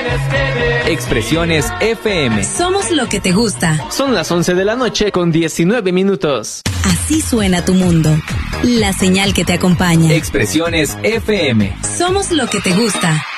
Expresiones FM. Somos lo que te gusta. Son las 11 de la noche con 19 minutos. Así suena tu mundo. La señal que te acompaña. Expresiones FM. Somos lo que te gusta.